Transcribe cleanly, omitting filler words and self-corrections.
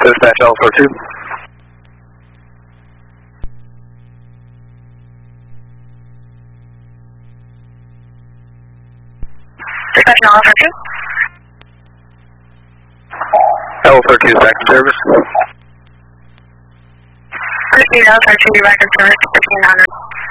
Dispatch L42. Dispatch L42. L42 back to service. Proceed L42, back to service, 1500.